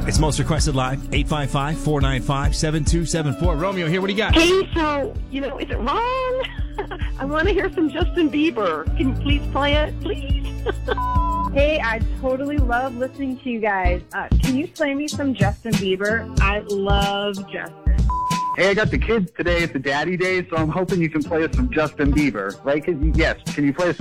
It's Most Requested Live, 855-495-7274. Romeo here, what do you got? Hey, so, is it wrong? I want to hear some Justin Bieber. Can you please play it, please? Hey, I totally love listening to you guys. Can you play me some Justin Bieber? I love Justin. Hey, I got the kids today. It's a daddy day, so I'm hoping you can play us some Justin Bieber, right? Yes. Can you play us